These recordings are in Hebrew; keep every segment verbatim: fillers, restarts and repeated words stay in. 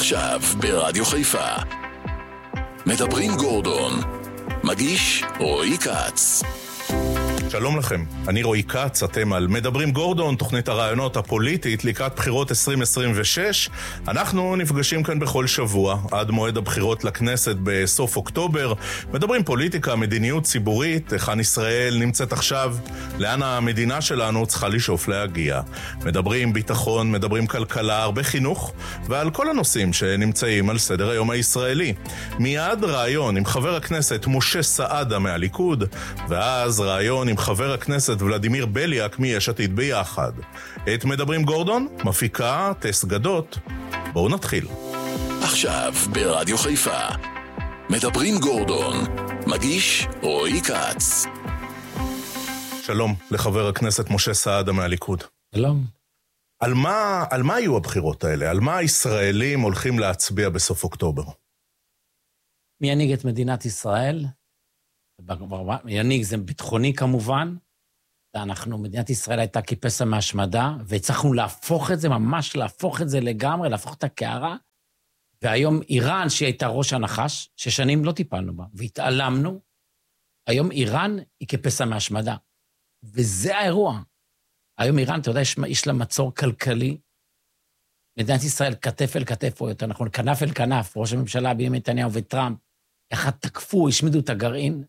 עכשיו ברדיו חיפה. מדברים גורדון. מגיש רועי קץ. שלום לכם, אני רועי קץ, אתם על מדברים גורדון, תוכנית הרעיונות הפוליטית לקראת בחירות עשרים עשרים ושש. אנחנו נפגשים כאן בכל שבוע, עד מועד הבחירות לכנסת בסוף אוקטובר. מדברים פוליטיקה, מדיניות ציבורית, היכן ישראל נמצאת עכשיו, לאן המדינה שלנו צריכה לשאוף להגיע. מדברים ביטחון, מדברים כלכלה, הרבה חינוך, ועל כל הנושאים שנמצאים על סדר היום הישראלי. מיד רעיון עם חבר הכנסת משה סעדה מהליכוד, ואז רעיון עם חבר הכנסת ולדימיר בליאק מיש עתיד ביחד. את מדברים גורדון מפיקה טס גדות. בואו נתחיל. עכשיו ברדיו חיפה. מדברים גורדון. מגיש רועי קץ. שלום לחבר הכנסת משה סעדה מהליכוד. שלום. על מה, על מה היו הבחירות האלה? על מה הישראלים הולכים להצביע בסוף אוקטובר? מי ינהיג את מדינת ישראל? ינהיג זה ביטחוני כמובן. אנחנו, מדינת ישראל הייתה כפסע מהשמדה, והצלחנו להפוך את זה, ממש להפוך את זה לגמרי, להפוך את הקערה. והיום איראן, שהיא הייתה ראש הנחש, ששנים לא טיפלנו בה, והתעלמנו, היום איראן היא כפסע מהשמדה. וזה האירוע. היום איראן, אתה יודע, יש, יש לה מצור כלכלי. מדינת ישראל כתף אל כתף, או יותר נכון, כנף אל כנף, ראש הממשלה בנימין נתניהו וטראמפ, יחד תקפו, השמידו את הגרעין,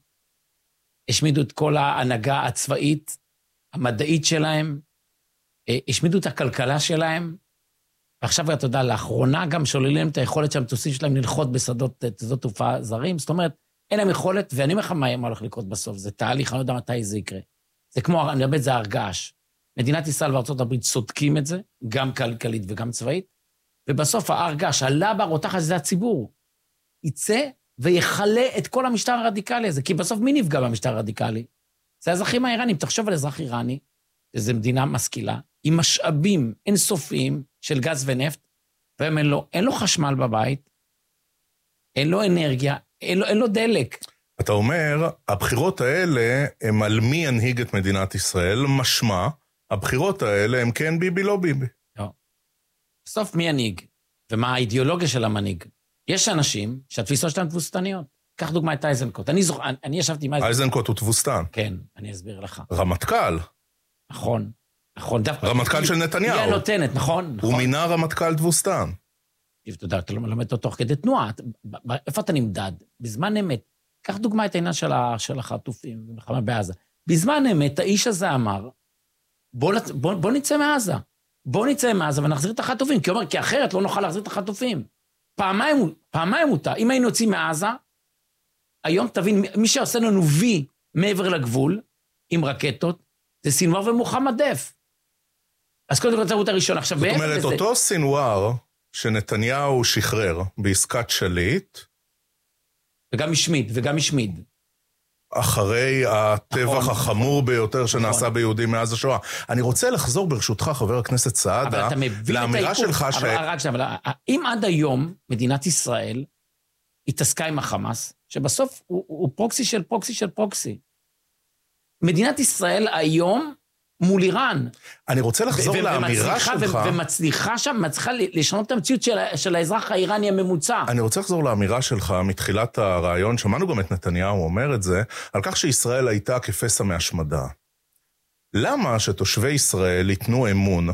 השמידו את כל ההנהגה הצבאית, המדעית שלהם, השמידו את הכלכלה שלהם, ועכשיו אתה יודע, לאחרונה גם שוללים את היכולת של המטוסים שלהם ללחוט בשדות תעופה זרים, זאת אומרת, אין להם יכולת, ואני אומר לך מה הולך לקרות בסוף, זה תהליך, אני לא יודע מתי זה יקרה. זה כמו, אני מדבר, זה הרגש. מדינת ישראל וארצות הברית צודקים את זה, גם כלכלית וגם צבאית, ובסוף ההרגש, עלה ברותחת, זה הציבור, יצא ויחלה את כל המשטר הרדיקלי הזה, כי בסוף מי נפגע במשטר הרדיקלי? זה האזרחים האיראנים. תחשוב על אזרח איראני, שזו מדינה משכילה, עם משאבים אינסופיים של גז ונפט, ואין לו, אין לו חשמל בבית, אין לו אנרגיה, אין לו, אין לו דלק. אתה אומר, הבחירות האלה הם על מי ינהיג את מדינת ישראל, משמע, הבחירות האלה הם כן ביבי לא ביבי. לא. בסוף מי ינהיג? ומה האידיאולוגיה של המנהיג? יש אנשים שהתפיסות שלהם תבוסתניות. קח דוגמה את אייזנקוט. אני, זוכ... אני ישבתי עם אייזנקוט. אייזנקוט הוא תבוסתן. כן, אני אסביר לך. רמטכ"ל. נכון. נכון. רמטכ"ל של נתניהו. היא הנותנת, נכון? הוא מינה רמטכ"ל תבוסתן. אתה יודע, אתה לא מלמד אותו תוך כדי תנועה. איפה אתה נמדד? בזמן אמת. קח דוגמה את העניין של, ה... של החטופים, במלחמה בעזה. בזמן אמת, האיש הזה אמר, בוא, בוא, בוא נצא מעזה. בוא נצא מעזה ונחזיר את החטופים. כי הוא אומר, כי אחרת לא נוכל להחזיר את החטופים. פעמיים, פעמיים אותה. אם היינו יוצאים מעזה, היום תבין, מי שעושה לנו וי מעבר לגבול, עם רקטות, זה סינואר ומוחמד דף. אז קודם כל תראו הראשון. עכשיו, זאת אומרת, זה... אותו סינואר שנתניהו שחרר בעסקת שליט, וגם השמיד, וגם השמיד. אחרי הטבח נכון, החמור נכון, ביותר שנעשה נכון. ביהודים מאז השואה. אני רוצה לחזור ברשותך, חבר הכנסת סעדה, לאמירה שלך ש... אבל, רק שם, אבל אם עד היום מדינת ישראל התעסקה עם החמאס, שבסוף הוא, הוא פרוקסי של פרוקסי של פרוקסי, מדינת ישראל היום מול איראן. אני רוצה לחזור ו- לאמירה שלך. ו- ומצליחה שם, מצליחה לשנות את המציאות של, של האזרח האיראני הממוצע. אני רוצה לחזור לאמירה שלך מתחילת הרעיון, שמענו גם את נתניהו אומר את זה, על כך שישראל הייתה כפסע מהשמדה. למה שתושבי ישראל ייתנו אמון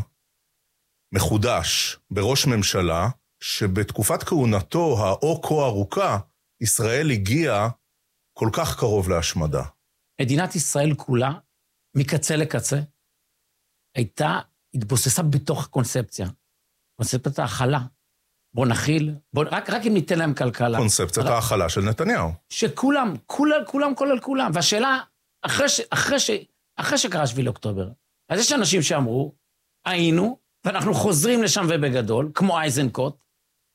מחודש בראש ממשלה, שבתקופת כהונתו האו כה ארוכה, ישראל הגיעה כל כך קרוב להשמדה? מדינת ישראל כולה, מקצה לקצה, הייתה, התבוססה בתוך הקונספציה. קונספציית ההכלה. בוא נכיל, בוא, רק, רק אם ניתן להם כלכלה. קונספציית ההכלה של נתניהו. שכולם, כולם, כולם, כולל כולם. והשאלה, אחרי, ש, אחרי, ש, אחרי שקרה שביעי לאוקטובר, אז יש אנשים שאמרו, היינו, ואנחנו חוזרים לשם ובגדול, כמו אייזנקוט,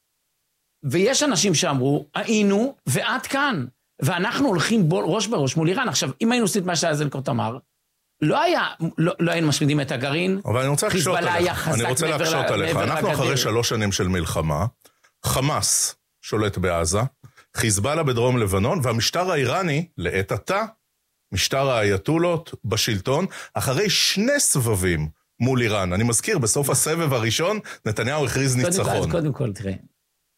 ויש אנשים שאמרו, היינו, ועד כאן. ואנחנו הולכים בו, ראש בראש מול איראן. עכשיו, אם היינו עושים מה שאייזנקוט אמר, לא היה, לא, לא היינו משמידים את הגרעין. אבל אני רוצה להקשות עליך. אני רוצה להקשות עליך. אנחנו אחרי שלוש שנים של מלחמה, חמאס שולט בעזה, חיזבאללה בדרום לבנון, והמשטר האיראני, לעת עתה, משטר האייתולות בשלטון, אחרי שני סבבים מול איראן. אני מזכיר, בסוף הסבב הראשון, נתניהו הכריז ניצחון. אז קודם כל, תראה,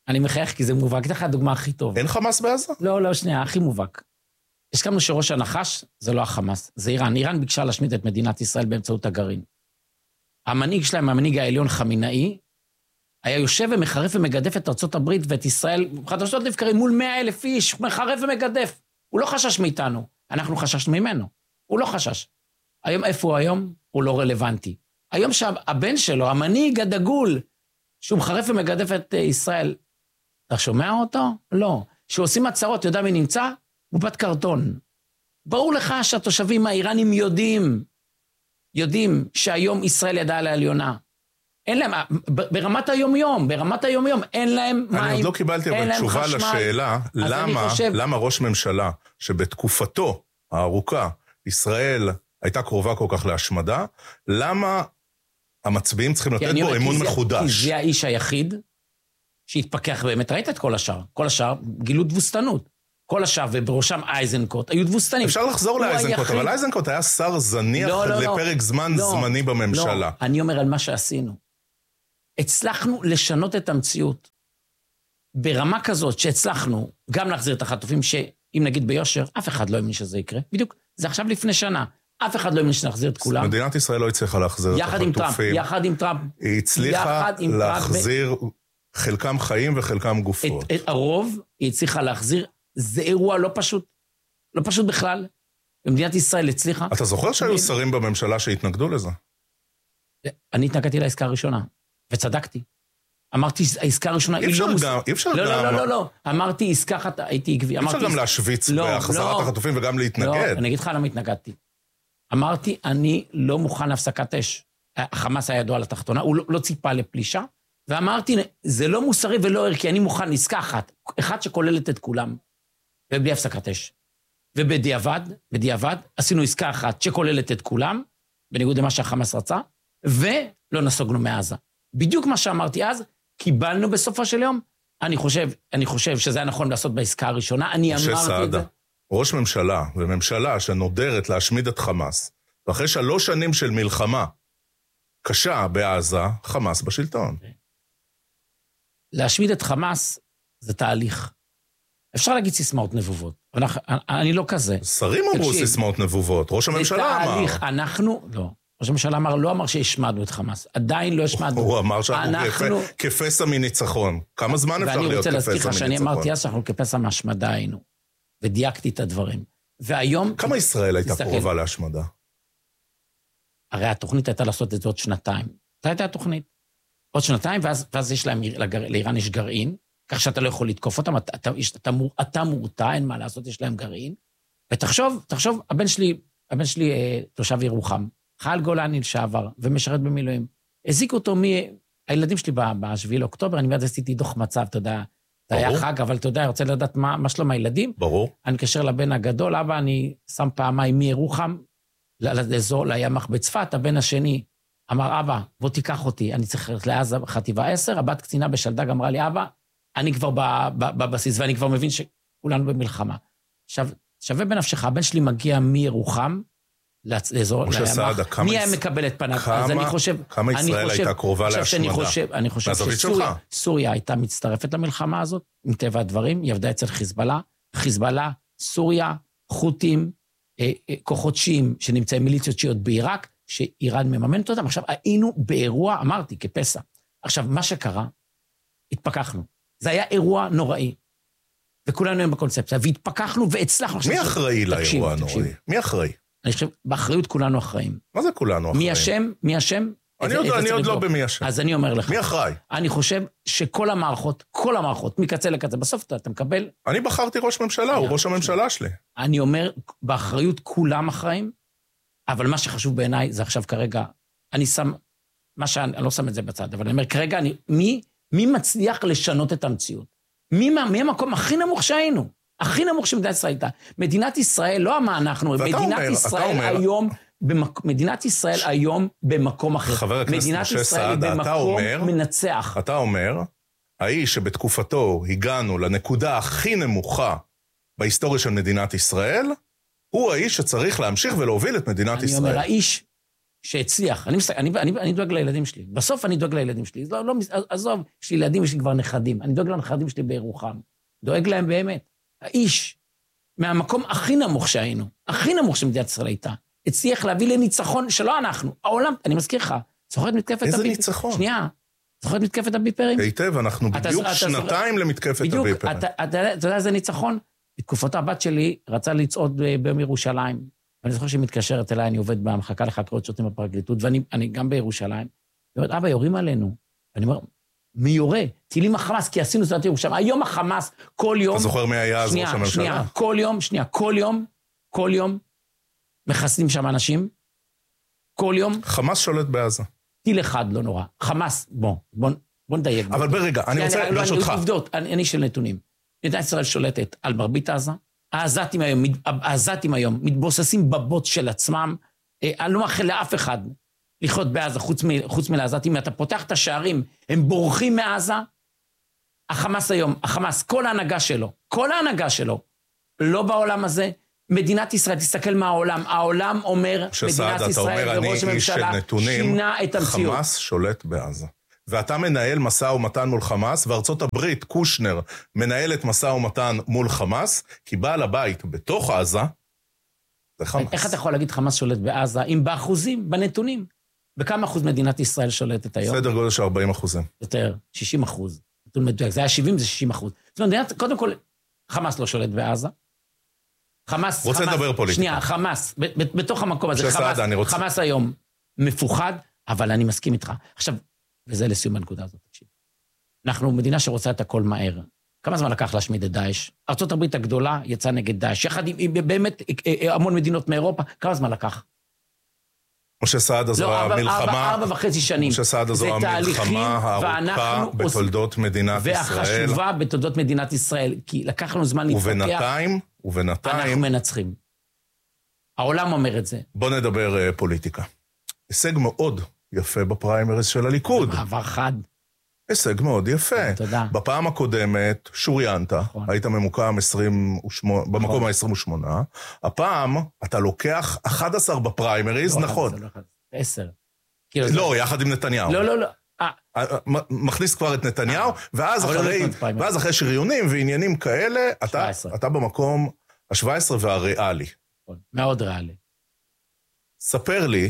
אני מחייך כי זה מובהק. אתן לך הדוגמה הכי טוב. אין חמאס בעזה? לא, לא, שנייה, הכי מובהק. הסכמנו שראש הנחש זה לא החמאס, זה איראן. איראן ביקשה להשמיד את מדינת ישראל באמצעות הגרעין. המנהיג שלהם, המנהיג העליון חמינאי, היה יושב ומחרף ומגדף את ארצות הברית ואת ישראל, חדשות לבקרים מול מאה אלף איש, מחרף ומגדף. הוא לא חשש מאיתנו, אנחנו חששנו ממנו. הוא לא חשש. היום, איפה הוא היום? הוא לא רלוונטי. היום שהבן שלו, המנהיג הדגול, שהוא מחרף ומגדף את ישראל, אתה שומע אותו? לא. שעושים הצהרות, יודע מי נמצא? בובת קרטון. ברור לך שהתושבים האיראנים יודעים, יודעים שהיום ישראל ידעה לעליונה. אין להם, ברמת היום-יום, ברמת היום-יום, אין להם מים, אני עוד לא קיבלתי אבל תשובה לשאלה, למה, חושב... למה ראש ממשלה שבתקופתו הארוכה, ישראל הייתה קרובה כל כך להשמדה, למה המצביעים צריכים לתת בו אמון מחודש? כי זה האיש היחיד שהתפקח באמת, ראית את כל השאר, כל השאר גילו דבוסתנות. כל השאר, ובראשם אייזנקוט, היו דבוסתנים. אפשר לחזור לאייזנקוט, אבל אייזנקוט היה שר זניח לא, לא, לפרק זמן לא, זמני בממשלה. לא, אני אומר על מה שעשינו. הצלחנו לשנות את המציאות. ברמה כזאת שהצלחנו גם להחזיר את החטופים, שאם נגיד ביושר, אף אחד לא יאמין שזה יקרה. בדיוק, זה עכשיו לפני שנה. אף אחד לא יאמין שנחזיר את כולם. מדינת ישראל לא הצליחה להחזיר את החטופים. יחד עם טראמפ, יחד עם טראמפ. היא הצליחה להחזיר חלקם חיים וחלקם גופות. את, את הרוב היא הצליחה להחזיר. זה אירוע לא פשוט, לא פשוט בכלל. במדינת ישראל הצליחה. אתה זוכר שהיו שרים בממשלה שהתנגדו לזה? אני התנגדתי לעסקה הראשונה, וצדקתי. אמרתי, העסקה הראשונה היא לא... אי אפשר גם... לא, לא, לא, לא. אמרתי, עסקה אחת, הייתי עקבי. אי אפשר גם להשוויץ בהחזרת החטופים וגם להתנגד. לא, אני אגיד לך למה התנגדתי. אמרתי, אני לא מוכן להפסקת אש. החמאס היה ידוע על התחתונה, הוא לא ציפה לפלישה, ואמרתי, זה לא מוסרי ולא ערכי, אני מוכן עסקה אחת, אחת שכוללת את כולם. ובלי הפסקת אש. ובדיעבד, בדיעבד, עשינו עסקה אחת שכוללת את כולם, בניגוד למה שהחמאס רצה, ולא נסוגנו מעזה. בדיוק מה שאמרתי אז, קיבלנו בסופו של יום, אני חושב, אני חושב שזה היה נכון לעשות בעסקה הראשונה, אני אמרתי סעדה, את זה. ראש ממשלה וממשלה שנודרת להשמיד את חמאס, ואחרי שלוש שנים של מלחמה קשה בעזה, חמאס בשלטון. להשמיד את חמאס זה תהליך. אפשר להגיד סיסמאות נבובות, אבל אני לא כזה. שרים אמרו סיסמאות נבובות, ראש הממשלה אמר. זה תהליך, אנחנו, לא. ראש הממשלה אמר, לא אמר שהשמדנו את חמאס, עדיין לא השמדנו. הוא אמר שאנחנו כפסע מניצחון. כמה זמן אפשר להיות כפסע מניצחון? ואני רוצה להזכיר לך שאני אמרתי אז שאנחנו כפסע מהשמדה היינו, ודייקתי את הדברים. והיום... כמה ישראל הייתה קרובה להשמדה? הרי התוכנית הייתה לעשות את זה עוד שנתיים. זו הייתה התוכנית. עוד שנתיים, ואז יש להם, לאיראן יש גרעין, כך שאתה לא יכול לתקוף אותם, אתה, אתה, אתה, אתה מורתע, אין מה לעשות, יש להם גרעין, ותחשוב, תחשוב, הבן שלי, הבן שלי אה, תושב ירוחם, חייל גולני לשעבר, ומשרת במילואים, הזיקו אותו מהילדים שלי בשביעי לאוקטובר, אני מיד עשיתי דוח מצב, אתה יודע, זה היה חג, אבל אתה יודע, אני רוצה לדעת מה, מה שלום הילדים, ברור. אני מתקשר לבן הגדול, אבא, אני שם פעמיים מירוחם, לאזור, לימ"ח בצפת, הבן השני, אמר, אבא, בוא תיקח אותי, אני צריך ללכת לעזה בחטיבה עשר, הבת קצינה בשלדג אמרה לי, אבא, אני כבר בבסיס, ואני כבר מבין שכולנו במלחמה. עכשיו, שווה בנפשך, הבן שלי מגיע מירוחם, לאזור, לימ"ח, מי היה מקבל את פניו? אז אני חושב... כמה ישראל הייתה קרובה להשמדה? אני חושב שסוריה הייתה מצטרפת למלחמה הזאת, עם טבע הדברים, היא עבדה אצל חיזבאללה, חיזבאללה, סוריה, חות'ים, כוחות שיעים, שנמצאים מיליציות שיעיות בעיראק, שאיראן מממנת אותם. עכשיו, היינו באירוע, אמרתי, כפסע. עכשיו, מה שקרה, התפקחנו. זה היה אירוע נוראי. וכולנו היינו בקונספציה, והתפקחנו והצלחנו. מי אחראי לאירוע הנוראי? מי אחראי? אני חושב, באחריות כולנו אחראים. מה זה כולנו אחראים? מי אשם? מי אשם? אני עוד לא במי אשם. אז אני אומר לך. מי אחראי? אני חושב שכל המערכות, כל המערכות, מקצה לקצה, בסוף אתה מקבל... אני בחרתי ראש ממשלה, הוא ראש הממשלה שלי. אני אומר, באחריות כולם אחראים, אבל מה שחשוב בעיניי זה עכשיו כרגע, אני שם, מה שאני לא שם את זה בצד, אבל אני אומר, כרגע אני, מי, מי מצליח לשנות את המציאות? מי, מי המקום הכי נמוך שהיינו? הכי נמוך שמדינת ישראל הייתה. מדינת ישראל, לא מה אנחנו, מדינת אומר, ישראל היום, במק... מדינת ישראל היום במקום אחר. חבר הכנסת משה סעדה, אתה אומר, מנצח. אתה אומר, האיש שבתקופתו הגענו לנקודה הכי נמוכה בהיסטוריה של מדינת ישראל, הוא האיש שצריך להמשיך ולהוביל את מדינת אני ישראל. אומר, האיש שהצליח, אני, אני, אני, אני דואג לילדים שלי, בסוף אני דואג לילדים שלי, לא, לא, עזוב, יש לי ילדים, יש לי כבר נכדים, אני דואג לנכדים שלי בירוחם, דואג להם באמת. האיש, מהמקום הכי נמוך שהיינו, הכי נמוך שמדינת ישראל הייתה, הצליח להביא לניצחון שלא אנחנו, העולם, אני מזכיר לך, זוכרת מתקפת הביפרים? איזה ניצחון? שנייה, זוכרת מתקפת הביפרים? היטב, אנחנו בדיוק שנתיים למתקפת הביפרים. בדיוק, אתה יודע איזה ניצחון? בתקופות הבת שלי רצה לצעוד ביום ירושלים, ואני זוכר שהיא מתקשרת אליי, אני עובד במחלקה לחקירות שוטרים בפרקליטות, ואני גם בירושלים, היא אומרת, אבא, יורים עלינו. ואני אומר, מי יורה? טילים החמאס, כי עשינו זאת ירושלים. היום החמאס, כל יום... אתה זוכר מי היה אז ראש הממשלה? שנייה, כל יום, שנייה, כל יום, כל יום, מחסנים שם אנשים, כל יום... חמאס שולט בעזה. טיל אחד לא נורא. חמאס, בוא, בוא, בוא נדייק. אבל ברגע, אני רוצה, ברשותך. עובדות, אני של נתונים. מדינת ישראל שולטת על מרבית עזה, העזתים היום, העזתים היום, מתבוססים בבוט של עצמם, אני לא מאחל לאף אחד לחיות בעזה, חוץ, מ, חוץ מלעזתים, אתה פותח את השערים, הם בורחים מעזה, החמאס היום, החמאס, כל ההנהגה שלו, כל ההנהגה שלו, לא בעולם הזה, מדינת ישראל, תסתכל מהעולם, העולם אומר, מדינת ישראל וראש הממשלה, שינה את המציאות. חמאס שולט בעזה. ואתה מנהל מסע ומתן מול חמאס, וארצות הברית, קושנר, מנהלת מסע ומתן מול חמאס, כי בעל הבית בתוך עזה, זה חמאס. איך אתה יכול להגיד חמאס שולט בעזה, אם באחוזים, בנתונים? בכמה אחוז מדינת ישראל שולטת היום? סדר גודל של ארבעים אחוזים. יותר, שישים אחוז. נתון מדויק, זה היה שבעים, זה שישים אחוז. זאת אומרת, קודם כל, חמאס לא שולט בעזה. חמאס, רוצה חמאס, לדבר פוליטיקה. שנייה, חמאס, בתוך המקום הזה, חמאס, רוצה... חמאס היום מפוחד, אבל אני מסכים איתך. עכשיו, וזה לסיום הנקודה הזאת, תקשיב. אנחנו מדינה שרוצה את הכל מהר. כמה זמן לקח להשמיד את דאעש? ארצות הברית הגדולה יצאה נגד דאעש, יחד עם באמת המון מדינות מאירופה, כמה זמן לקח? משה סעדה זו המלחמה, ארבע וחצי שנים. משה סעדה זו המלחמה הארוכה בתולדות מדינת ישראל. והחשובה בתולדות מדינת ישראל, כי לקח לנו זמן להתפתח. ובינתיים, ובינתיים... אנחנו מנצחים. העולם אומר את זה. בוא נדבר פוליטיקה. הישג מאוד יפה בפריימריז של הליכוד. מעבר חד. הישג מאוד יפה. תודה. בפעם הקודמת שוריינת, נכון. היית ממוקם עשרים ושמונה, נכון. במקום ה-עשרים ושמונה, הפעם אתה לוקח אחד עשר בפריימריז, לא, נכון. אחד עשר, לא אחד עשר. עשר. לא, זה... יחד עם נתניהו. לא, לא, לא. מכניס כבר את נתניהו, ואז אחרי, ואז אחרי שריונים ועניינים כאלה, אתה, אתה במקום ה-שבע עשרה והריאלי. מאוד ריאלי. ספר לי,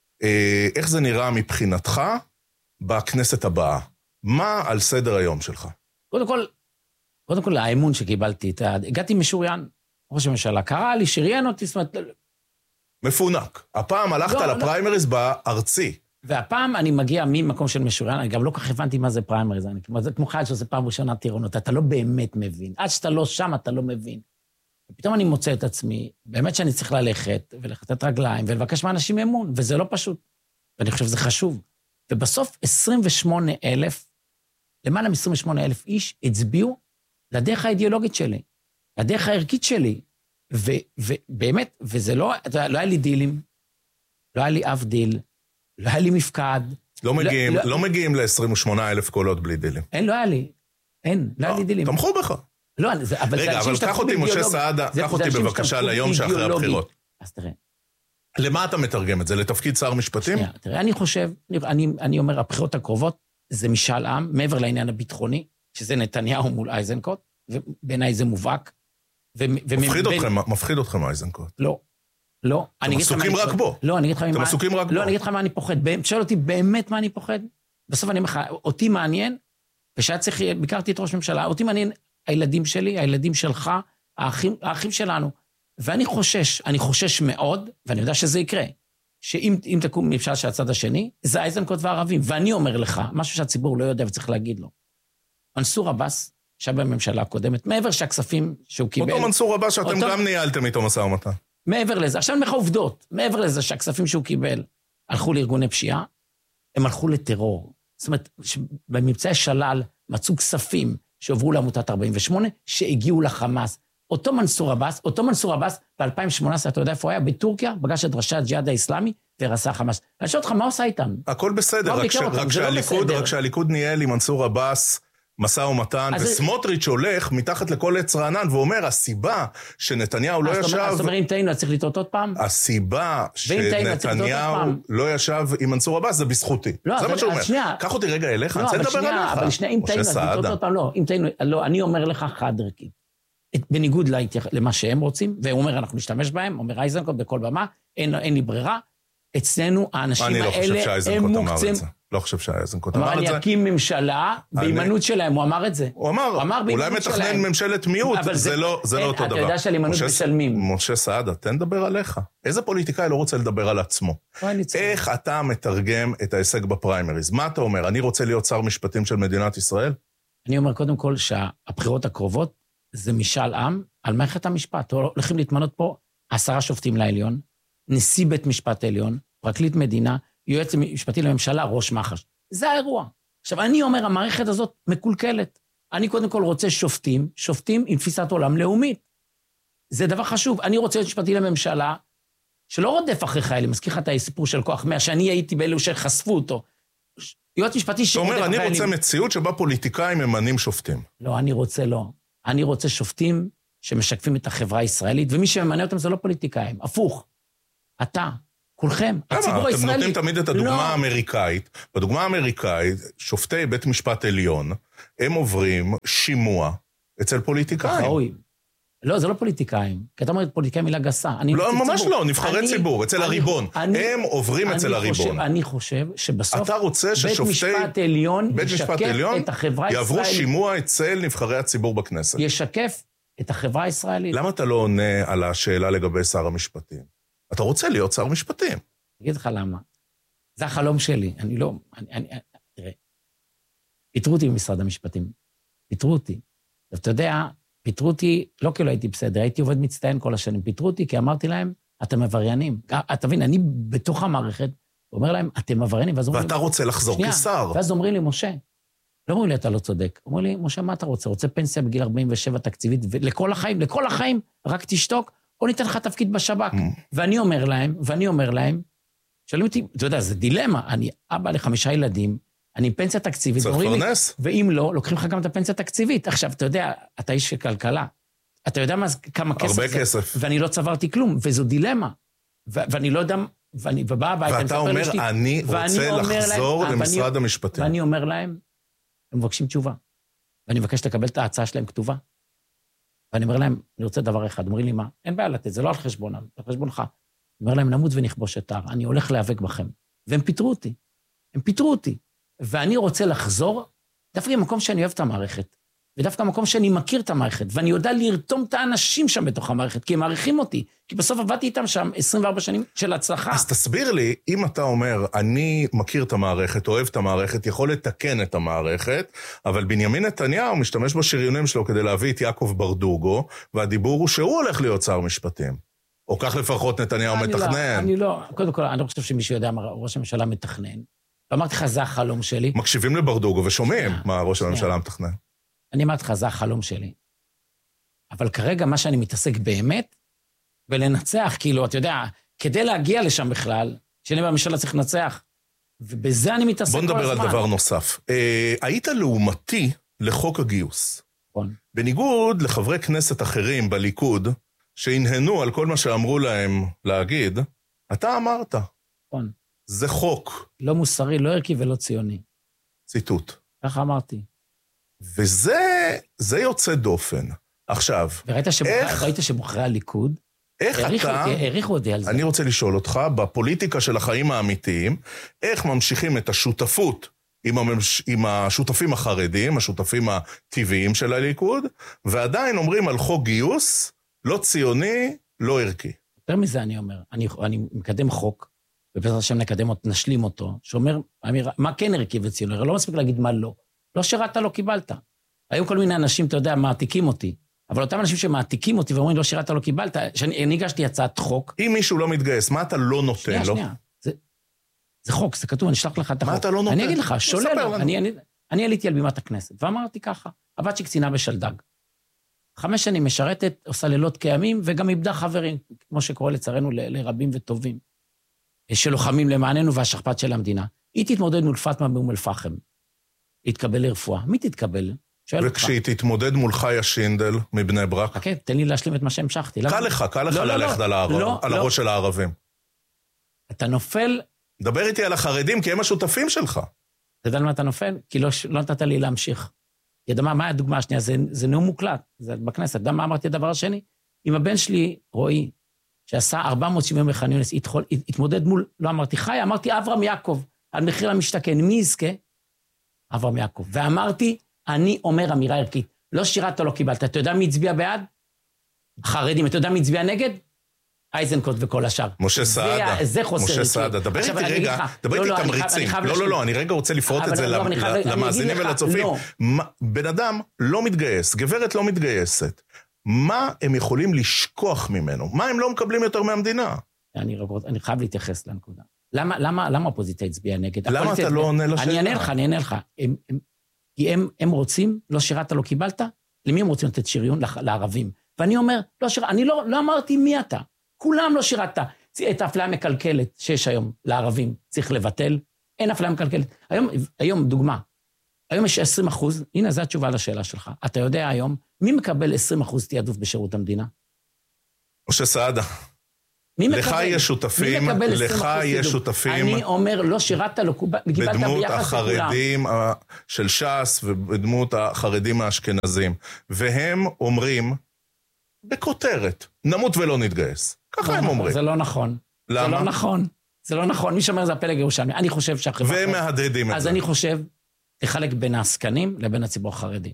איך זה נראה מבחינתך בכנסת הבאה? מה על סדר היום שלך? קודם כל, קודם כל, האמון שקיבלתי, הגעתי משוריין, ראש הממשלה, קרא לי, שריין אותי, זאת אומרת... מפונק. הפעם הלכת לפריימריז בארצי. והפעם אני מגיע ממקום של משוריין, אני גם לא כך הבנתי מה זה פריימריז, זה כמו חייל שזה פעם ראשונה טירונות, אתה לא באמת מבין. עד שאתה לא שם, אתה לא מבין. ופתאום אני מוצא את עצמי, באמת שאני צריך ללכת, ולחטט רגליים, ולבקש מאנשים אמון, וזה לא פשוט. ואני חושב שזה חשוב. ובסוף עשרים ושמונה אלף, למעלה מ-עשרים ושמונה אלף איש, הצביעו לדרך האידיאולוגית שלי, לדרך הערכית שלי. ו- ובאמת, וזה לא, לא היה לי דילים, לא היה לי אף דיל, לא היה לי מפקד. לא מגיעים, לא, לא מגיעים ל-עשרים ושמונה אלף קולות בלי דילים. אין, לא היה לי. אין, לא, לא היה לי דילים. תמכו בך. לא, זה, אבל רגע, אבל קח אותי, משה סעדה, קח אותי בבקשה ליום שאחרי הבחירות. אז תראה. למה אתה מתרגם את זה? לתפקיד שר משפטים? שנייה, תראה, אני חושב, אני, אני אומר, הבחירות הקרובות, זה משאל עם, מעבר לעניין הביטחוני, שזה נתניהו מול אייזנקוט, ובעיניי זה מובהק. מפחיד אתכם, מפחיד אתכם אייזנקוט. לא, לא. אתם עסוקים רק בו. לא, אני אגיד לך מה... אתם עסוקים רק בו. לא, אני אגיד לך מה אני פוחד. תשאל אותי באמת מה אני פוחד. בסוף אני אומר לך, אותי מעניין, ושהיה צריך, ביקרתי את ראש ממשלה, אותי מעניין הילדים שלי, הילדים שלך, האחים, האחים שלנו. ואני חושש, אני חושש מאוד, ואני יודע שזה יקרה, שאם תקום ממשל של הצד השני, זה אייזנקוט והערבים. ואני אומר לך, משהו שהציבור לא יודע וצריך להגיד לו. מנסור עבאס, שהיה בממשלה הקודמת, מעבר שהכספים שהוא קיבל... אותו מנסור עבאס שאתם אותו... גם ניהלתם איתו משא ומתן. מעבר לזה, עכשיו נמך עובדות, מעבר לזה שהכספים שהוא קיבל הלכו לארגוני פשיעה, הם הלכו לטרור. זאת אומרת, במבצעי שלל מצאו כספים שעוברו לעמותת ארבעים ושמונה, שהגיעו לחמאס. אותו מנסור עבאס, אותו מנסור עבאס, ב-אלפיים ושמונה עשרה, אתה יודע איפה הוא היה? בטורקיה, פגש את ראשי הג'יהאד האסלאמי, ורסה חמאס. אני שואל אותך, מה עושה איתם? הכל בסדר, רק, ש... רק, שהליכוד, רק שהליכוד ניהל עם מנסור עבאס, משא ומתן, וסמוטריץ' הולך מתחת לכל עץ רענן, ואומר, הסיבה שנתניהו לא ישב... אז אומרים, טעינו, צריך לטעות עוד פעם? הסיבה שנתניהו לא ישב עם מנסור עבאס, זה בזכותי. זה מה שהוא אומר. קח אותי רגע אליך, אני רוצה לדבר עליך. אבל שנייה, אם טעינו, אז לטעות עוד פעם, לא, אם טעינו, לא, אני אומר לך חד ערכי. בניגוד למה שהם רוצים, והוא אומר, אנחנו נשתמש בהם, אומר אייזנקוט בכל במה, אין לי ברירה. אצלנו האנשים האלה הם מוקצים... לא חושב שהאייזנקוט אמר את זה. אמר, אני אקים ממשלה, בהימנות שלהם, הוא אמר את זה. הוא אמר, אולי מתכנן ממשלת מיעוט, זה לא אותו דבר. אתה יודע שעל הימנות משלמים. משה סעדה, תן לדבר עליך. איזה פוליטיקאי לא רוצה לדבר על עצמו? איך אתה מתרגם את ההישג בפריימריז? מה אתה אומר? אני רוצה להיות שר משפטים של מדינת ישראל? אני אומר קודם כל שהבחירות הקרובות זה משאל עם על מערכת המשפט. הולכים להתמנות פה עשרה שופטים לעליון, נשיא בית משפט עליון, פרקליט מדינה, יועץ משפטי לממשלה, ראש מח"ש. זה האירוע. עכשיו, אני אומר, המערכת הזאת מקולקלת. אני קודם כל רוצה שופטים, שופטים עם תפיסת עולם לאומית. זה דבר חשוב. אני רוצה להיות משפטי לממשלה, שלא רודף אחרי חיילים, מזכיר לך את הסיפור של כוח מאה, שאני הייתי באלו שחשפו אותו. יועץ משפטי שרודף אחרי חיילים. אני רוצה מציאות שבה פוליטיקאים ממנים שופטים. לא, אני רוצה לא. אני רוצה שופטים שמשקפים את החברה הישראלית, ומי שממנה אותם זה לא פוליטיקאים. הפוך. אתה. כולכם, הציבור הישראלי. אתם נותנים תמיד את הדוגמה האמריקאית. בדוגמה האמריקאית, שופטי בית משפט עליון, הם עוברים שימוע אצל פוליטיקאים. לא, זה לא פוליטיקאים. כי אתה אומר, פוליטיקאים מילה גסה. לא, ממש לא, נבחרי ציבור, אצל הריבון. הם עוברים אצל הריבון. אני חושב שבסוף אתה רוצה ששופטי בית משפט עליון יעברו שימוע אצל נבחרי הציבור בכנסת. ישקף את החברה הישראלית. למה אתה לא עונה על השאלה לגבי שר המשפטים? אתה רוצה להיות שר משפטים. אני אגיד לך למה. זה החלום שלי. אני לא... אני, אני, תראה, פיתרו אותי במשרד המשפטים. פיתרו אותי. אתה יודע, פיתרו אותי, לא כאילו הייתי בסדר, הייתי עובד מצטיין כל השנים. פיתרו אותי כי אמרתי להם, אתם עבריינים. אתה מבין, אני בתוך המערכת, אומר להם, אתם עבריינים. ואתה לי, רוצה לחזור שנייה, כשר. ואז אומרים לי, משה, לא אומרים לי, אתה לא צודק. אומרים לי, משה, מה אתה רוצה? רוצה פנסיה בגיל ארבעים ושבע תקציבית, ולכל החיים, לכל החיים, רק תשתוק, או ניתן לך תפקיד בשב"כ. ואני אומר להם, ואני אומר להם, שואלים אותי, אתה יודע, זה דילמה, אני אבא לחמישה ילדים, אני פנסיה תקציבית, צריך פרנס. ואם לא, לוקחים לך גם את הפנסיה תקציבית. עכשיו, אתה יודע, אתה איש של כלכלה, אתה יודע מה, כמה כסף הרבה זה, כסף. ואני לא צברתי כלום, וזו דילמה. ו- ואני לא יודע, ואני, ובא הביתה, ואתה אומר, שתי, אני רוצה לחזור להם, למשרד ואני, המשפטים. ואני אומר להם, הם מבקשים תשובה. ואני מבקש לקבל את ההצעה שלהם כתובה. ואני אומר להם, אני רוצה דבר אחד, אומרים לי מה? אין בעיה לתת, זה לא על חשבונם, זה על חשבונך. אני אומר להם, נמות ונכבוש את ההר, אני הולך להיאבק בכם. והם פיתרו אותי, הם פיתרו אותי. ואני רוצה לחזור, דווקא במקום שאני אוהב את המערכת, ודווקא במקום שאני מכיר את המערכת, ואני יודע לרתום את האנשים שם בתוך המערכת, כי הם מעריכים אותי, כי בסוף עבדתי איתם שם עשרים וארבע שנים של הצלחה. אז תסביר לי, אם אתה אומר, אני מכיר את המערכת, אוהב את המערכת, יכול לתקן את המערכת, אבל בנימין נתניהו משתמש בשריונים שלו כדי להביא את יעקב ברדוגו, והדיבור הוא שהוא הולך להיות שר משפטים. או כך לפחות נתניהו מתכנן. אני לא, קודם כל, אני לא חושב שמישהו יודע מה ראש הממשלה מתכנן. ואמרתי לך, זה החלום שלי. מקשיבים לברדוגו ושומעים מה ראש הממשלה מתכנן. אני אמרתי לך, זה החלום שלי. אבל כרגע מה שאני מתעסק באמת, ולנצח, כאילו, אתה יודע, כדי להגיע לשם בכלל, שאני בממשלה צריך לנצח, ובזה אני מתעסק כל הזמן. בוא נדבר על דבר נוסף. אה, היית לעומתי לחוק הגיוס. נכון. בניגוד לחברי כנסת אחרים בליכוד, שהנהנו על כל מה שאמרו להם להגיד, אתה אמרת. נכון. זה חוק. לא מוסרי, לא ערכי ולא ציוני. ציטוט. ככה אמרתי. וזה, זה יוצא דופן. עכשיו, וראית שבוחרי, איך... ראית שבוחרי הליכוד, איך העריכו אתה, אותי, העריכו אותי על זה. אני רוצה לשאול אותך, בפוליטיקה של החיים האמיתיים, איך ממשיכים את השותפות עם, הממש, עם השותפים החרדים, השותפים הטבעיים של הליכוד, ועדיין אומרים על חוק גיוס, לא ציוני, לא ערכי. יותר מזה אני אומר, אני, אני מקדם חוק, ובעזרת השם נקדם אותו, נשלים אותו, שאומר, אמיר, מה כן ערכי וציוני? לא מספיק להגיד מה לא. לא שירת, לא קיבלת. היו כל מיני אנשים, אתה יודע, מעתיקים אותי, אבל אותם אנשים שמעתיקים אותי ואומרים, לא שירת, לא קיבלת, שאני הגשתי הצעת חוק. אם מישהו לא מתגייס, מה אתה לא נותן שנייה, לו? שנייה, זה, זה חוק, זה כתוב, אני אשלח לך את החוק. מה אתה לא נותן? אני אגיד לך, שולל, אני, אני, אני עליתי על בימת הכנסת, ואמרתי ככה, הבת שקצינה בשלדג. חמש שנים משרתת, עושה לילות קיימים, וגם איבדה חברים, כמו שקורא לצערנו ל, לרבים וטובים, שלוחמים למעננו והשכפ"ץ של המדינה. היא תתמודד מול פאטמה באום אל-פחם. להתקבל לרפואה. מי תתקבל? וכשהיא תתמודד מול חיה שינדל מבני ברק? חכה, תן לי להשלים את מה שהמשכתי. קל לך, קל לך ללכת על הראש של הערבים. אתה נופל... דבר איתי על החרדים, כי הם השותפים שלך. אתה יודע למה אתה נופל? כי לא נתת לי להמשיך. ידע מה, מה הדוגמה השנייה? זה, זה נאום מוקלט, זה בכנסת. אתה יודע מה אמרתי הדבר השני? עם הבן שלי, רועי, שעשה ארבע מאות שבעים בח'אן יונס, התמודד מול, לא אמרתי חי, אמרתי אברהם יעקב, על מחיר למשתכן, מי יזכה? אברהם יעקב. ואמרתי, אני אומר אמירה ערכית, לא שירת לא קיבלת, אתה יודע מי הצביע בעד? חרדים, אתה יודע מי הצביע נגד? אייזנקוט וכל השאר. משה סעדה. זה חוסר ערכי. משה סעדה, דבר איתי רגע, דבר איתי תמריצים. לא, לא, לא, אני רגע רוצה לפרוט את זה למאזינים ולצופים. בן אדם לא מתגייס, גברת לא מתגייסת. מה הם יכולים לשכוח ממנו? מה הם לא מקבלים יותר מהמדינה? אני חייב להתייחס לנקודה. למה האופוזיציה הצביעה נגד? למה אתה לא עונה לשאלה? אני אענה לך, אני אענה לך. כי הם רוצים, לא שירת, לא קיבלת, למי הם רוצים לתת שריון? לערבים. ואני אומר, לא שירת, אני לא אמרתי מי אתה. כולם לא שירת. את האפליה מקלקלת שיש היום לערבים, צריך לבטל. אין אפליה מקלקלת. היום, היום, דוגמה, היום יש עשרים אחוז, הנה, זו התשובה לשאלה שלך. אתה יודע היום, מי מקבל עשרים אחוז תיעדוף בשירות המדינה? משה סעדה. לך יש שותפים, לך יש שותפים. אני אומר, לא שירת, לא קיבלת ביחס לכולם. בדמות החרדים של ש"ס, ובדמות החרדים האשכנזים. והם אומרים, בכותרת, נמות ולא נתגייס. ככה הם אומרים. זה לא נכון. למה? זה לא נכון. זה לא נכון. מי שאומר זה הפלג ירושלמי. אני חושב שהחברה... והם מהדהדים את זה. אז אני חושב, תחלק בין העסקנים לבין הציבור החרדי.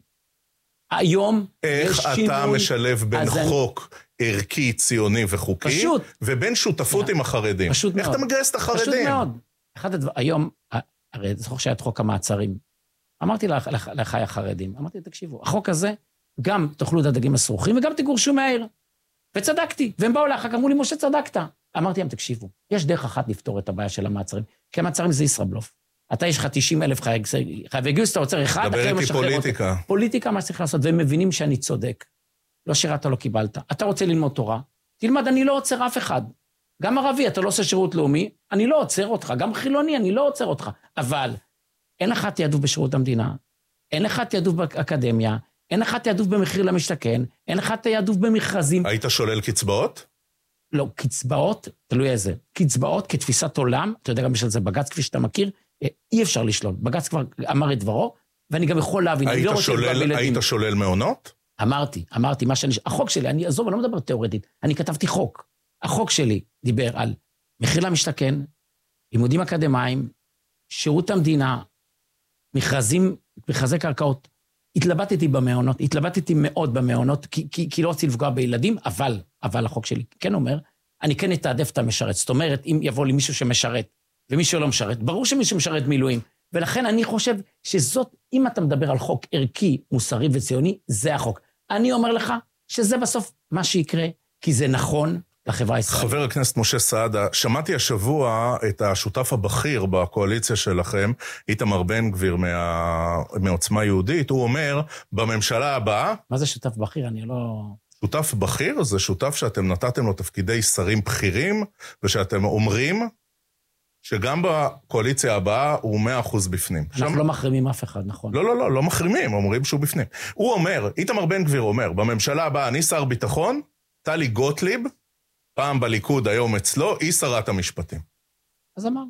היום איך אתה משלב בין חוק ערכי, ציוני וחוקי, פשוט. ובין שותפות עם החרדים? פשוט מאוד. איך אתה מגייס את החרדים? פשוט מאוד. אחד הדבר, היום, הרי זה חוק שהיה את חוק המעצרים. אמרתי לחי החרדים, אמרתי, תקשיבו, החוק הזה, גם תאכלו את הדגים הסרוחים, וגם תגורשו מהעיר. וצדקתי, והם באו לאחר, אמרו לי, משה, צדקת. אמרתי להם, תקשיבו, יש דרך אחת לפתור את הבעיה של המעצרים, כי המעצרים זה ישראבלוף. אתה יש לך תשעים אלף חייבי גיוס, אתה עוצר אחד, דבר איתי פוליטיקה. פוליטיקה, מה צריך לעשות, והם מבינים שאני צודק. לא שירת, לא קיבלת. אתה רוצה ללמוד תורה, תלמד, אני לא עוצר אף אחד. גם ערבי, אתה לא עושה שירות לאומי, אני לא עוצר אותך. גם חילוני, אני לא עוצר אותך. אבל אין לך תיעדוף בשירות המדינה, אין לך תיעדוף באקדמיה, אין לך תיעדוף במחיר למשתכן, אין לך תיעדוף במכרזים. היית שולל קצבאות? לא, קצבאות, תלוי איזה. קצבאות כתפיסת עולם, אתה יודע גם יש על זה בג"ץ, כפי שאתה מכיר, אי אפשר לשלול. בג"ץ כבר אמר את דברו, ואני גם יכול להבין. היית שולל, היית שולל מעונות? אמרתי, אמרתי, מה שאני... החוק שלי, אני אעזוב, אני לא מדבר תיאורטית, אני כתבתי חוק. החוק שלי דיבר על מחיר למשתכן, לימודים אקדמיים, שירות המדינה, מכרזים, מכרזי קרקעות. התלבטתי במעונות, התלבטתי מאוד במעונות, כי, כי, כי לא רציתי לפגוע בילדים, אבל, אבל החוק שלי כן אומר, אני כן אתעדף את המשרת. זאת אומרת, אם יבוא לי מישהו שמשרת, ומישהו לא משרת, ברור שמישהו משרת מילואים. ולכן אני חושב שזאת, אם אתה מדבר על חוק ערכי, מוסרי וציוני, זה החוק. אני אומר לך שזה בסוף מה שיקרה, כי זה נכון לחברה הישראלית. חבר הכנסת משה סעדה, שמעתי השבוע את השותף הבכיר בקואליציה שלכם, איתמר בן גביר מה... מעוצמה יהודית, הוא אומר, בממשלה הבאה... מה זה שותף בכיר? אני לא... שותף בכיר זה שותף שאתם נתתם לו תפקידי שרים בכירים, ושאתם אומרים שגם בקואליציה הבאה הוא מאה אחוז בפנים. אנחנו שם... לא מחרימים אף אחד, נכון. לא, לא, לא, לא מחרימים, אומרים שהוא בפנים. הוא אומר, איתמר בן גביר אומר, בממשלה הבאה אני שר ביטחון, טלי גוטליב, פעם בליכוד, היום אצלו, היא שרת המשפטים. אז אמר.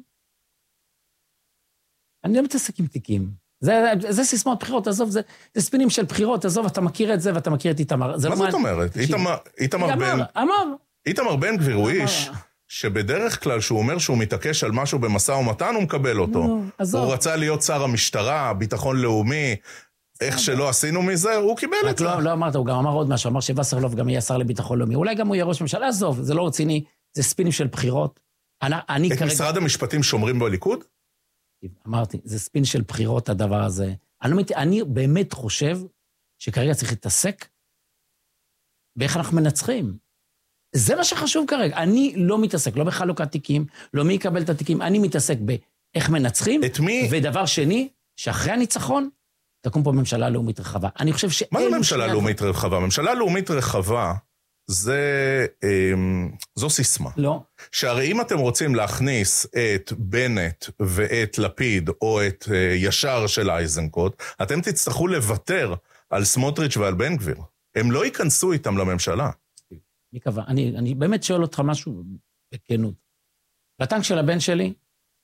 אני לא מתעסק עם תיקים. זה, זה סיסמאות בחירות, עזוב, זה, זה ספינים של בחירות, עזוב, אתה מכיר את זה ואתה מכיר את איתמר. מה זאת לא אומרת? איתמר, איתמר בן... אמר, אמר. איתמר בן גביר הוא איש שבדרך כלל שהוא אומר שהוא מתעקש על משהו במשא ומתן, הוא מקבל אותו. נו, עזוב. הוא רצה להיות שר המשטרה, ביטחון לאומי, איך שלא עשינו מזה, הוא קיבל את זה. לא, לא אמרת, הוא גם אמר עוד משהו, אמר שווסרלוב גם יהיה שר לביטחון לאומי. אולי גם הוא יהיה ראש ממשלה, עזוב, זה לא רציני, זה ספינים של בחירות. אני, אני את כרגע... משרד המשפטים שומרים בליכוד? אמרתי, זה ספין של בחירות הדבר הזה. אני, לא, אני באמת חושב שכרגע צריך להתעסק באיך אנחנו מנצחים. זה מה שחשוב כרגע. אני לא מתעסק, לא בחלוקת תיקים, לא מי יקבל את התיקים, אני מתעסק באיך מנצחים. את מי? ודבר שני, שאחרי הניצחון, תקום פה ממשלה לאומית רחבה. אני חושב ש... מה זה ממשלה לאומית רחבה? ממשלה לאומית רחבה, זה, זו סיסמה. לא. שהרי אם אתם רוצים להכניס את בנט ואת לפיד, או את ישר של אייזנקוט, אתם תצטרכו לוותר על סמוטריץ' ועל בן גביר. הם לא ייכנסו איתם לממשלה. מי קבע? אני, אני באמת שואל אותך משהו בכנות. בטנק של הבן שלי,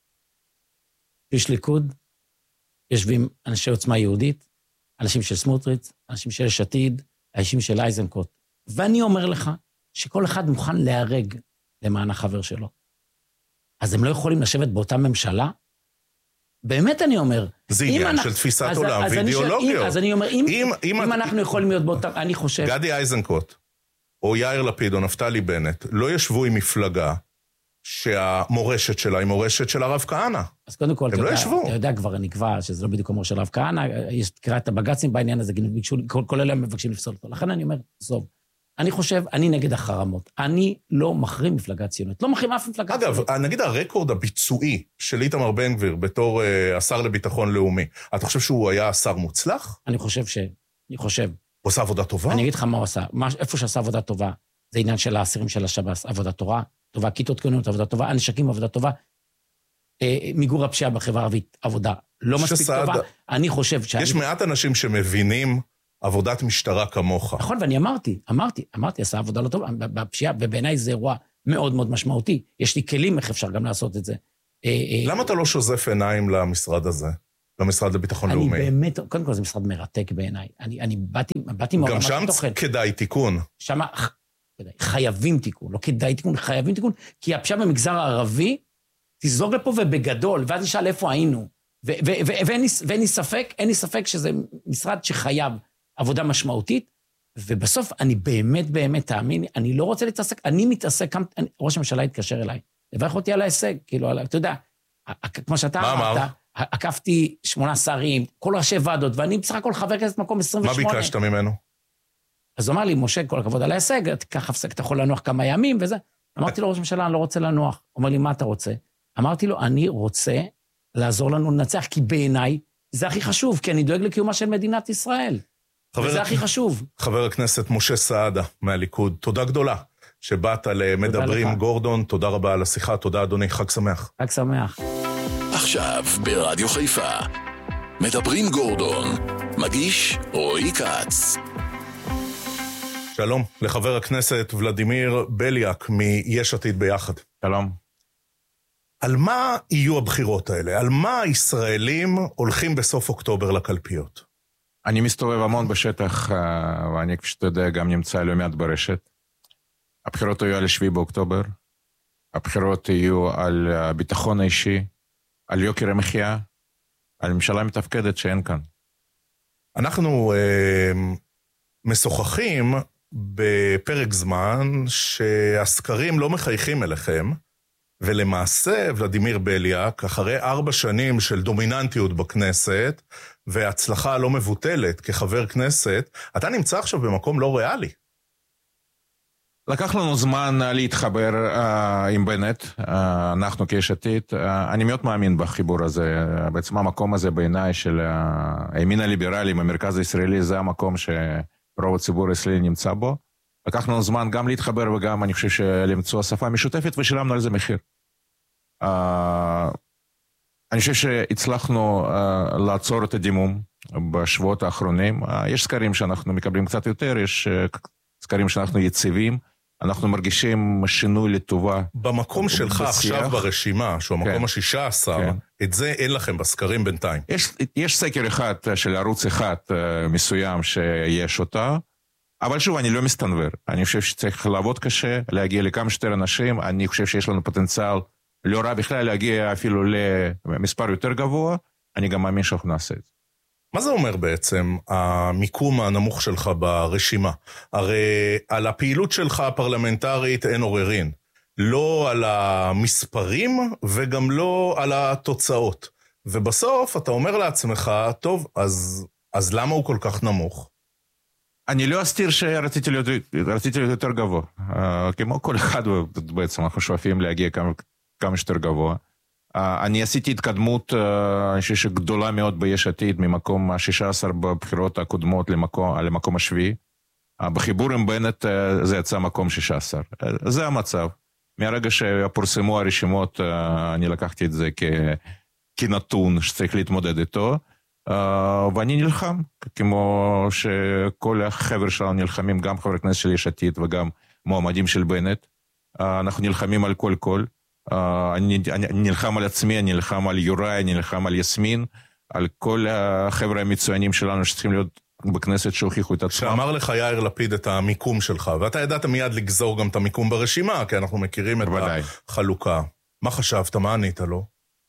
יש ליכוד, יושבים אנשי עוצמה יהודית, אנשים של סמוטריץ', אנשים של יש עתיד, אנשים של אייזנקוט. ואני אומר לך שכל אחד מוכן להיהרג למען החבר שלו. אז הם לא יכולים לשבת באותה ממשלה? באמת אני אומר. זה עניין של תפיסת עולם ואידיאולוגיות. אז אני אומר, אם, אם, אם, אם אנחנו יכולים להיות באותה, אני חושב... גדי אייזנקוט, או יאיר לפיד, או נפתלי בנט, לא ישבו עם מפלגה שהמורשת שלה היא מורשת של הרב כהנא. אז קודם כל, הם לא ישבו. אתה יודע כבר, נקבע שזה לא בדיוק כמו של הרב כהנא, יש קראת הבג"צים בעניין הזה, כל אלה הם מבקשים לפסול אותו. לכן אני אומר, טוב, אני חושב, אני נגד החרמות. אני לא מחרים מפלגה ציונית. לא מחרים אף מפלגה ציונית. אגב, נגיד הרקורד הביצועי של איתמר בן גביר בתור uh, השר לביטחון לאומי, אתה חושב שהוא היה שר מוצלח? אני חושב ש... אני חושב. הוא עושה עבודה טובה? אני אגיד לך מה הוא עשה. מה, איפה שעשה עבודה טובה, זה עניין של האסירים של השב"ס, עבודה טובה, טובה, כיתות כוננות, עבודה טובה, הנשקים, עבודה טובה, אה, מיגור הפשיעה בחברה הערבית, עבודה לא מספיק שסעד... טובה. אני חושב שאני... יש מעט אנשים שמבינים עבודת משטרה כמוך. נכון, ואני אמרתי, אמרתי, אמרתי, עשה עבודה לא טובה, בפשיעה, ובעיניי זה אירוע מאוד מאוד משמעותי. יש לי כלים איך אפשר גם לעשות את זה. למה אתה לא שוזף עיניים למשרד הזה? למשרד לביטחון לאומי? אני באמת, קודם כל זה משרד מרתק בעיניי. אני, אני באתי, באתי גם שם כדאי תיקון. שם חייבים תיקון, לא כדאי תיקון, חייבים תיקון, כי הפשיעה במגזר הערבי תזלוג לפה ובגדול, ואז נשאל איפה היינו. ואין לי ספק, אין לי ספק שזה משרד שחייב עבודה משמעותית, ובסוף אני באמת באמת תאמין, אני לא רוצה להתעסק, אני מתעסק, ראש הממשלה התקשר אליי, לברך אותי על ההישג, כאילו, אתה יודע, כמו שאתה אמרת, עקפתי שמונה שרים, כל ראשי ועדות, ואני בסך הכל חבר כנסת מקום עשרים ושמונה. מה ביקשת ממנו? אז הוא אמר לי, משה, כל הכבוד על ההישג, תיקח הפסק, אתה יכול לנוח כמה ימים וזה. אמרתי לו, ראש הממשלה, אני לא רוצה לנוח. הוא אומר לי, מה אתה רוצה? אמרתי לו, אני רוצה לעזור לנו לנצח, כי בעיניי זה הכי חשוב, כי אני דואג לקיומה של מדינת ישראל. וזה הכי חשוב. חבר הכנסת משה סעדה מהליכוד, תודה גדולה שבאת למדברים גורדון, תודה רבה על השיחה, תודה אדוני, חג שמח. חג שמח. עכשיו ברדיו חיפה, מדברים גורדון, מגיש רועי קץ. שלום לחבר הכנסת ולדימיר בליאק מיש עתיד ביחד. שלום. על מה יהיו הבחירות האלה? על מה הישראלים הולכים בסוף אוקטובר לקלפיות? אני מסתובב המון בשטח, ואני כפי שאתה יודע גם נמצא לא מעט ברשת. הבחירות יהיו על השביעי באוקטובר, הבחירות יהיו על הביטחון האישי, על יוקר המחיה, על ממשלה מתפקדת שאין כאן. אנחנו אה, משוחחים בפרק זמן שהסקרים לא מחייכים אליכם, ולמעשה ולדימיר בליאק, אחרי ארבע שנים של דומיננטיות בכנסת, והצלחה לא מבוטלת כחבר כנסת, אתה נמצא עכשיו במקום לא ריאלי. לקח לנו זמן להתחבר uh, עם בנט, uh, אנחנו כאש עתיד, uh, אני מאוד מאמין בחיבור הזה, uh, בעצם המקום הזה בעיניי של uh, הימין הליברלי, המרכז הישראלי, זה המקום שרוב הציבור הישראלי נמצא בו. לקח לנו זמן גם להתחבר וגם אני חושב שלמצוא שפה משותפת ושילמנו על זה מחיר. Uh, אני חושב שהצלחנו uh, לעצור את הדימום בשבועות האחרונים, uh, יש סקרים שאנחנו מקבלים קצת יותר, יש uh, סקרים שאנחנו יציבים, אנחנו מרגישים שינוי לטובה. במקום שלך בשיח. עכשיו ברשימה, שהוא המקום כן. ה-שישה עשר, כן. את זה אין לכם בסקרים בינתיים. יש, יש סקר אחד של ערוץ אחד מסוים שיש אותה, אבל שוב, אני לא מסתנבר. אני חושב שצריך לעבוד קשה, להגיע לכמה שיותר אנשים, אני חושב שיש לנו פוטנציאל לא רע בכלל להגיע אפילו למספר יותר גבוה, אני גם מאמין שאנחנו נעשה את זה. מה זה אומר בעצם המיקום הנמוך שלך ברשימה? הרי על הפעילות שלך הפרלמנטרית אין עוררין. לא על המספרים וגם לא על התוצאות. ובסוף אתה אומר לעצמך, טוב, אז, אז למה הוא כל כך נמוך? אני לא אסתיר שרציתי להיות, רציתי להיות יותר גבוה. כמו כל אחד בעצם אנחנו שואפים להגיע כמה, כמה שיותר גבוה. Uh, אני עשיתי התקדמות, uh, אני חושב שגדולה מאוד ביש עתיד, ממקום ה-שישה עשר בבחירות הקודמות למקום, למקום השביעי. Uh, בחיבור עם בנט uh, זה יצא מקום שישה עשר. Uh, זה המצב. מהרגע שפורסמו הרשימות, uh, אני לקחתי את זה כ, כנתון שצריך להתמודד איתו. ואני נלחם, כמו שכל החבר'ה שלנו נלחמים, גם חברי כנסת של יש עתיד וגם מועמדים של בנט, אנחנו נלחמים על כל קול, אני, אני נלחם על עצמי, אני נלחם על יוראי, אני נלחם על יסמין, על כל החבר'ה המצוינים שלנו שצריכים להיות בכנסת שהוכיחו את עצמם. שאמר לך יאיר לפיד את המיקום שלך, ואתה ידעת מיד לגזור גם את המיקום ברשימה, כי אנחנו מכירים את בוודאי. החלוקה. מה חשבת? מה ענית לו?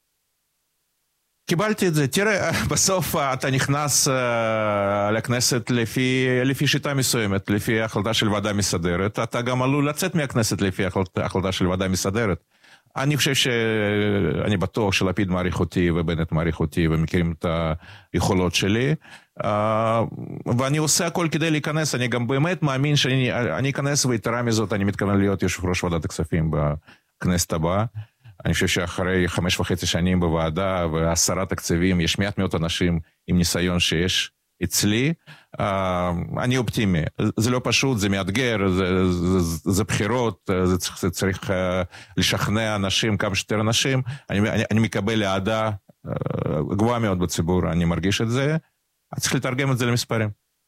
קיבלתי את זה. תראה, בסוף אתה נכנס uh, לכנסת לפי, לפי שיטה מסוימת, לפי החלטה של ועדה מסדרת. אתה גם עלול לצאת מהכנסת לפי החלטה, החלטה של ועדה מסדרת. אני חושב שאני בטוח שלפיד מעריך אותי ובנט מעריך אותי ומכירים את היכולות שלי. Uh, ואני עושה הכל כדי להיכנס. אני גם באמת מאמין שאני אני אכנס, ויתרה מזאת אני מתכוון להיות יושב ראש ועדת הכספים בכנסת הבאה. אני חושב שאחרי חמש וחצי שנים בוועדה ועשרה תקציבים, יש מעט מאוד אנשים עם ניסיון שיש אצלי. אני אופטימי. זה לא פשוט, זה מאתגר, זה, זה, זה בחירות, זה צריך, זה צריך לשכנע אנשים, כמה שיותר אנשים. אני, אני, אני מקבל אהדה גבוהה מאוד בציבור, אני מרגיש את זה. צריך לתרגם את זה למספרים.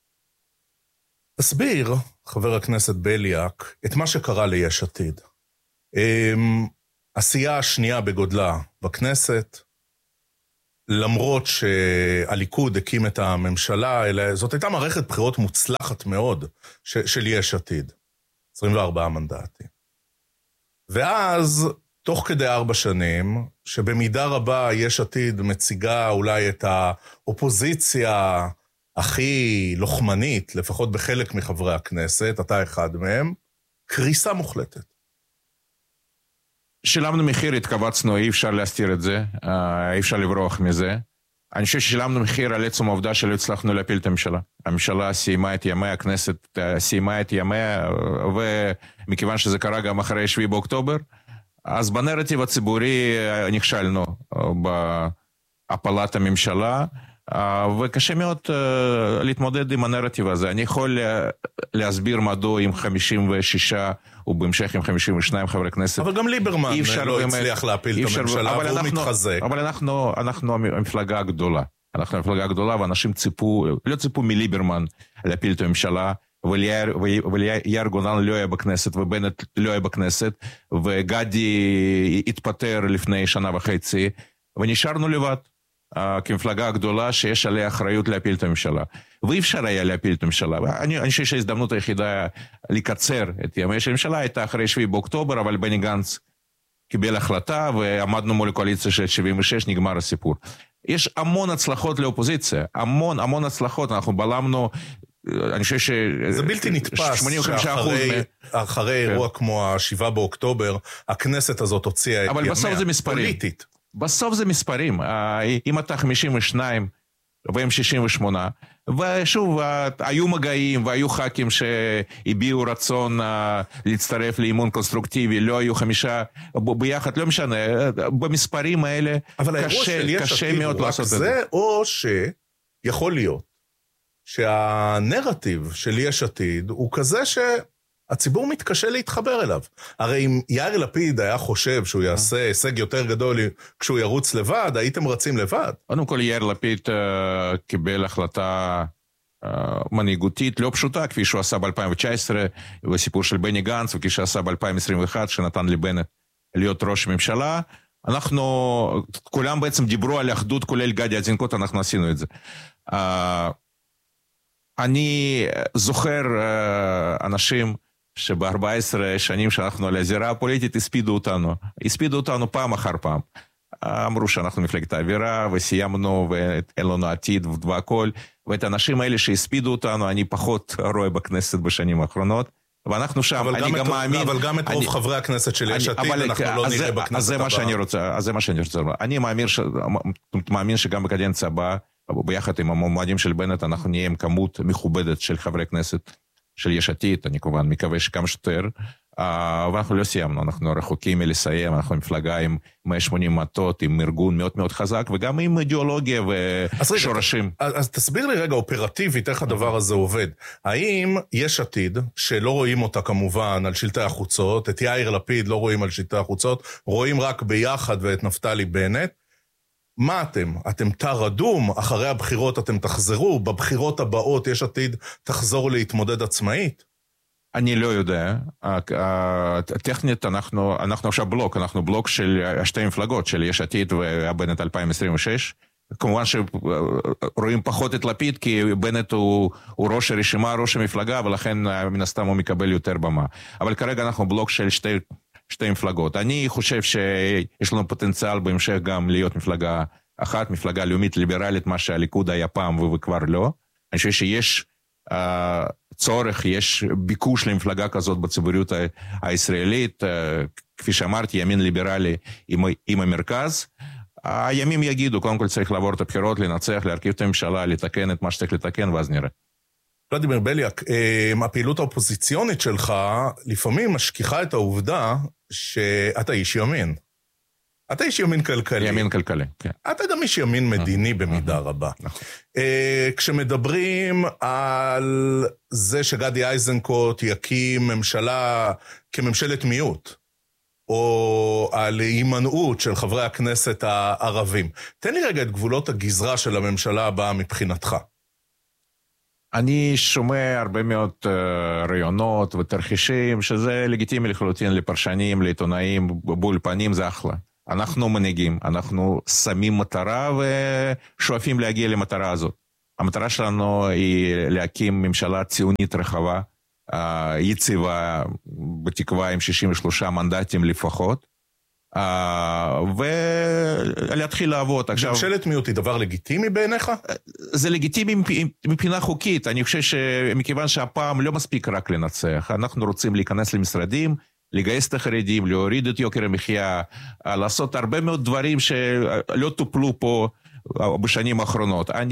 תסביר, חבר הכנסת בליאק, את מה שקרה ליש עתיד. הסיעה השנייה בגודלה בכנסת, למרות שהליכוד הקים את הממשלה, אלא זאת הייתה מערכת בחירות מוצלחת מאוד ש, של יש עתיד, עשרים וארבעה מנדטים. ואז, תוך כדי ארבע שנים, שבמידה רבה יש עתיד מציגה אולי את האופוזיציה הכי לוחמנית, לפחות בחלק מחברי הכנסת, אתה אחד מהם, קריסה מוחלטת. שילמנו מחיר, התכווצנו, אי אפשר להסתיר את זה, אי אפשר לברוח מזה. אני חושב ששילמנו מחיר על עצם העובדה שלא הצלחנו להפיל את הממשלה. הממשלה סיימה את ימיה, הכנסת סיימה את ימיה, ומכיוון שזה קרה גם אחרי שביעי באוקטובר, אז בנרטיב הציבורי נכשלנו בהפלת הממשלה, וקשה מאוד להתמודד עם הנרטיב הזה. אני יכול להסביר מדוע עם חמישים ושישה ובהמשך עם חמישים ושניים חברי כנסת. אבל גם ליברמן לא הצליח להפיל את הממשלה והוא מתחזק. אבל אנחנו, אנחנו המפלגה הגדולה. אנחנו המפלגה הגדולה ואנשים ציפו, לא ציפו מליברמן להפיל את הממשלה, וליאיר גולן לא היה בכנסת ובנט לא היה בכנסת, וגדי התפטר לפני שנה וחצי, ונשארנו לבד. כמפלגה הגדולה שיש עליה אחריות להפיל את הממשלה. ואי אפשר היה להפיל את הממשלה. אני, אני חושב שההזדמנות היחידה לקצר את ימי של הממשלה הייתה אחרי שביעי באוקטובר, אבל בני גנץ קיבל החלטה ועמדנו מול הקואליציה של שבעים ושש, נגמר הסיפור. יש המון הצלחות לאופוזיציה, המון המון הצלחות, אנחנו בלמנו, אני חושב ש... זה בלתי נתפס שאחרי אירוע כמו השבעה באוקטובר, הכנסת הזאת הוציאה את ימיה. אבל בסוף זה מספרים. פוליטית. בסוף זה מספרים, אם אתה חמישים ושניים והם שישים ושמונה, ושוב, היו מגעים והיו ח"כים שהביעו רצון להצטרף לאימון קונסטרוקטיבי, לא היו חמישה ביחד, לא משנה, במספרים האלה קשה, קשה מאוד לעשות את זה. זה או שיכול להיות שהנרטיב של יש עתיד הוא כזה ש... הציבור מתקשה להתחבר אליו. הרי אם יאיר לפיד היה חושב שהוא יעשה הישג יותר גדול כשהוא ירוץ לבד, הייתם רצים לבד. קודם כל יאיר לפיד uh, קיבל החלטה uh, מנהיגותית לא פשוטה, כפי שהוא עשה ב-אלפיים תשע עשרה, וסיפור של בני גנץ, וכפי שעשה ב-אלפיים עשרים ואחת, שנתן לבנט להיות ראש ממשלה. אנחנו, כולם בעצם דיברו על אחדות, כולל גדי איזנקוט, אנחנו עשינו את זה. Uh, אני זוכר uh, אנשים, שב-ארבע עשרה שנים שאנחנו על הזירה הפוליטית הספידו אותנו, הספידו אותנו פעם אחר פעם. אמרו שאנחנו מפלגת האווירה וסיימנו ואין לנו עתיד והכל, ואת האנשים האלה שהספידו אותנו אני פחות רואה בכנסת בשנים האחרונות, ואנחנו שם, אני גם, גם מאמין... אבל גם את רוב אני, חברי הכנסת של יש עתיד אבל, אנחנו לא נראה בכנסת הבאה. אז זה מה שאני רוצה, אז זה מה שאני רוצה. אני מאמין, ש, מאמין שגם בקדנציה הבאה, ביחד עם המועמדים של בנט, אנחנו נהיה עם כמות מכובדת של חברי כנסת, של יש עתיד, אני כמובן מקווה שכמה שיותר, ואנחנו לא סיימנו, אנחנו רחוקים מלסיים, אנחנו מפלגה עם מאה ושמונים מטות, עם ארגון מאוד מאוד חזק, וגם עם אידיאולוגיה ושורשים. אז, אז תסביר לי רגע אופרטיבית איך הדבר הזה עובד. האם יש עתיד, שלא רואים אותה כמובן על שלטי החוצות, את יאיר לפיד לא רואים על שלטי החוצות, רואים רק ביחד ואת נפתלי בנט, מה אתם? אתם תר אדום, אחרי הבחירות אתם תחזרו, בבחירות הבאות יש עתיד תחזור להתמודד עצמאית? אני לא יודע, טכנית אנחנו, אנחנו עכשיו בלוק, אנחנו בלוק של שתי מפלגות, של יש עתיד ובנט אלפיים עשרים ושש, כמובן שרואים פחות את לפיד, כי בנט הוא, הוא ראש הרשימה, ראש המפלגה, ולכן מן הסתם הוא מקבל יותר במה. אבל כרגע אנחנו בלוק של שתי, שתי מפלגות. אני חושב שיש לנו פוטנציאל בהמשך גם להיות מפלגה אחת, מפלגה לאומית ליברלית, מה שהליכוד היה פעם וכבר לא. אני חושב שיש uh, צורך, יש ביקוש למפלגה כזאת בציבוריות הישראלית, uh, כפי שאמרתי, ימין ליברלי עם, עם המרכז. הימים יגידו, קודם כל צריך לעבור את הבחירות, לנצח, להרכיב את הממשלה, לתקן את מה שצריך לתקן, ואז נראה. ולדימיר בליאק, הפעילות האופוזיציונית שלך לפעמים משכיחה את העובדה שאתה איש ימין. אתה איש ימין כלכלי. ימין כלכלי, כן. אתה גם איש ימין מדיני במידה רבה. כשמדברים על זה שגדי איזנקוט יקים ממשלה כממשלת מיעוט, או על הימנעות של חברי הכנסת הערבים. תן לי רגע את גבולות הגזרה של הממשלה הבאה מבחינתך. אני שומע הרבה מאוד uh, רעיונות ותרחישים, שזה לגיטימי לחלוטין לפרשנים, לעיתונאים, באולפנים זה אחלה. אנחנו מנהיגים, אנחנו שמים מטרה ושואפים להגיע למטרה הזאת. המטרה שלנו היא להקים ממשלה ציונית רחבה, יציבה, בתקווה עם שישים ושלושה מנדטים לפחות, ולהתחיל לעבוד. ממשלת מיעוט היא דבר לגיטימי בעיניך? זה לגיטימי מבחינה חוקית. אני חושב שמכיוון שהפעם לא מספיק רק לנצח, אנחנו רוצים להיכנס למשרדים, לגייס את החרדים, להוריד את יוקר המחיה, לעשות הרבה מאוד דברים שלא טופלו פה בשנים האחרונות.